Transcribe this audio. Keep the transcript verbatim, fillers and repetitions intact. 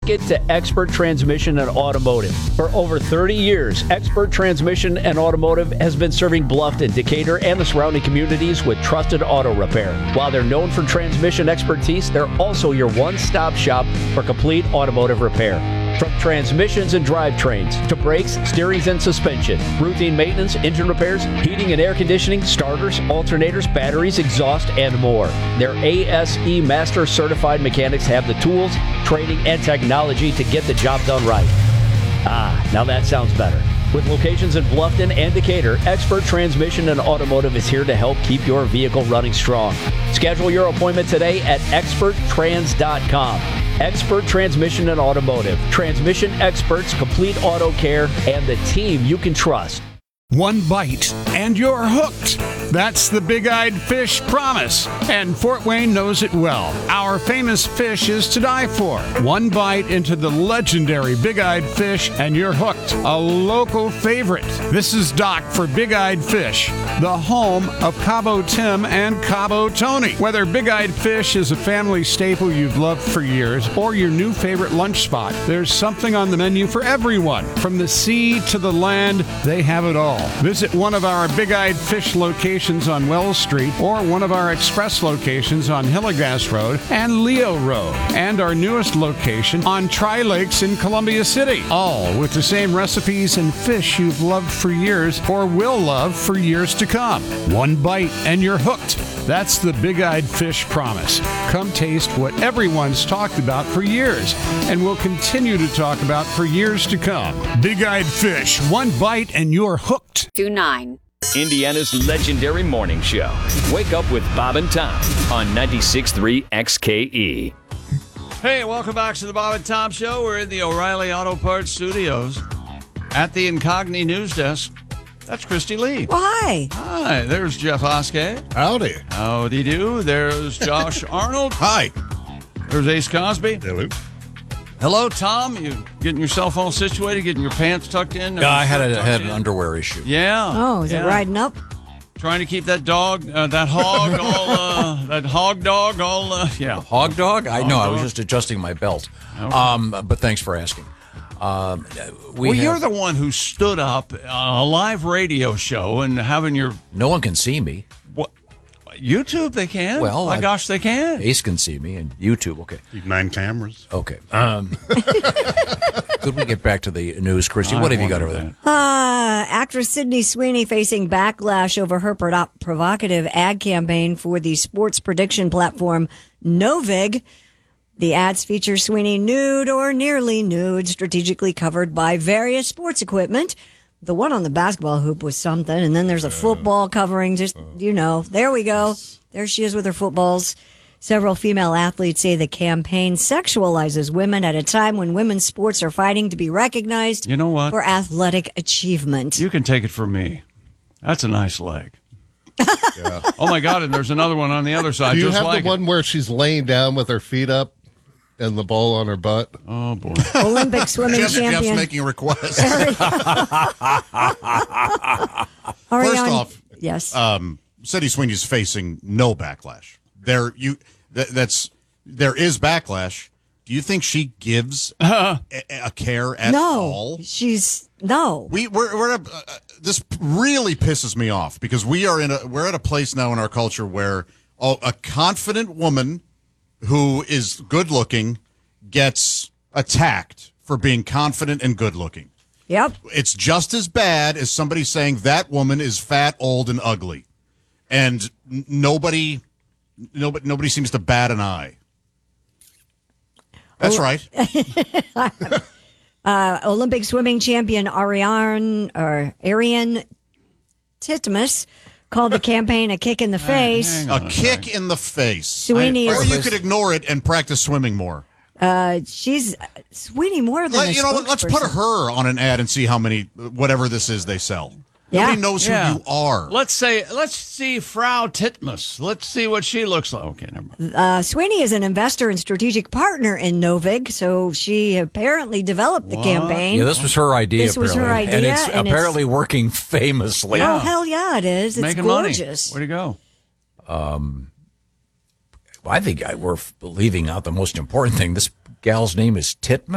Take it to Expert Transmission and Automotive. For over thirty years, Expert Transmission and Automotive has been serving Bluffton, Decatur, and the surrounding communities with trusted auto repair. While they're known for transmission expertise, they're also your one-stop shop for complete automotive repair. From transmissions and drivetrains to brakes, steerings, and suspension, routine maintenance, engine repairs, heating and air conditioning, starters, alternators, batteries, exhaust, and more. Their A S E Master Certified mechanics have the tools, training, and technology to get the job done right. Ah, now that sounds better. With locations in Bluffton and Decatur, Expert Transmission and Automotive is here to help keep your vehicle running strong. Schedule your appointment today at expert trans dot com. Expert Transmission and Automotive. Transmission experts, complete auto care, and the team you can trust. One bite, and you're hooked. That's the Big-Eyed Fish promise, and Fort Wayne knows it well. Our famous fish is to die for. One bite into the legendary Big-Eyed Fish, and you're hooked. A local favorite. This is Doc for Big-Eyed Fish, the home of Cabo Tim and Cabo Tony. Whether Big-Eyed Fish is a family staple you've loved for years, or your new favorite lunch spot, there's something on the menu for everyone. From the sea to the land, they have it all. Visit one of our Big-Eyed Fish locations on Wells Street or one of our express locations on Hillegas Road and Leo Road, and our newest location on Tri-Lakes in Columbia City, all with the same recipes and fish you've loved for years or will love for years to come. One bite and you're hooked. That's the Big-Eyed Fish promise. Come taste what everyone's talked about for years and will continue to talk about for years to come. Big-Eyed Fish, one bite and you're hooked. two nine. Indiana's legendary morning show. Wake up with Bob and Tom on ninety-six point three X K E. Hey, welcome back to the Bob and Tom Show. We're in the O'Reilly Auto Parts studios at the Incogni News Desk. That's Christy Lee. Well, hi. Hi, there's Jeff Oskey. Howdy. Howdy do. There's Josh Arnold. Hi. There's Ace Cosby. Hello. Hello, Tom. You getting yourself all situated, getting your pants tucked in? Yeah, I had a, had an underwear issue. Yeah. Oh, is yeah. it riding up? Trying to keep that dog, uh, that hog, all, uh, that hog dog, all, uh, yeah. Hog dog? I Hog know. I dog. was just adjusting my belt. Okay. Um, but thanks for asking. Um, we well, have, you're the one who stood up on a live radio show and having your no one can see me. what? YouTube, they can. Well, my I- gosh, they can. Ace can see me, and YouTube. Okay. Nine cameras. Okay. Um, could we get back to the news, Christy? I What have you got wondered over there? Uh, actress Sydney Sweeney facing backlash over her pro- provocative ad campaign for the sports prediction platform Novig. The ads feature Sweeney nude or nearly nude, strategically covered by various sports equipment. The one on the basketball hoop was something, and then there's a football covering, just, you know, there we go. There she is with her footballs. Several female athletes say the campaign sexualizes women at a time when women's sports are fighting to be recognized You know what? for athletic achievement. You can take it from me. That's a nice leg. Yeah. Oh, my God, and there's another one on the other side. Do you just have like the one it. where she's laying down with her feet up and the ball on her butt? Oh, boy. Olympic swimming Jeff's, Jeff's champion. making a request. First First off, yes. um, Sydney Sweeney's facing no backlash. There, you that, that's there is backlash. Do you think she gives a, a care at no, all? she's no. We we're, we're at a, uh, this really pisses me off because we are in a we're at a place now in our culture where a, a confident woman who is good looking gets attacked for being confident and good looking. Yep. It's just as bad as somebody saying that woman is fat, old, and ugly, and n- nobody, nobody, nobody seems to bat an eye. That's Oh. right. uh, Olympic swimming champion Ariane or Ariane Titmus called the campaign a kick in the face. A kick in the face. Sweeney or is- you could ignore it and practice swimming more. Uh, she's Sweeney more than Let, a you know, let's put spokesperson. her on an ad and see how many, whatever this is, they sell. Yeah. Nobody knows Yeah. who you are. Let's say, let's see Frau Titmus. Let's see what she looks like. Okay, never mind. Uh, Sweeney is an investor and strategic partner in Novig, so she apparently developed the campaign. Yeah, this was her idea. This was her apparently. and idea, it's and it's- apparently working famously. Oh, hell yeah, it is. It's Making gorgeous. money. Way to go. Um, I think I, we're leaving out the most important thing. This gal's name is Titmus.